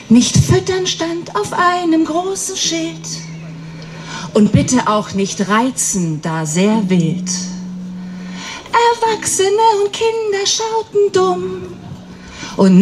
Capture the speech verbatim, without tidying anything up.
Nicht füttern stand auf einem großen Schild. Und bitte auch nicht reizen, da sehr wild. Erwachsene und Kinder schauten dumm.